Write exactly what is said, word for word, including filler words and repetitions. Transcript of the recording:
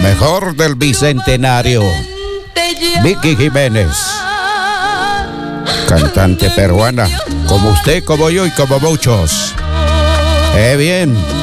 mejor del Bicentenario. Vicky Jiménez, cantante peruana, como usted, como yo y como muchos. ¡Eh bien!